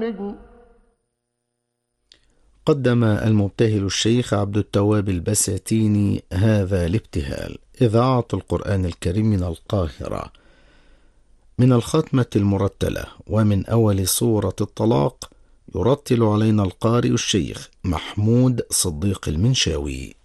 قدم المبتهل الشيخ عبد التواب البساتيني هذا الابتهال. إذاعة القرآن الكريم من القاهرة، من الختمة المرتلة ومن أول سورة الطلاق، يرتل علينا القارئ الشيخ محمود صديق المنشاوي.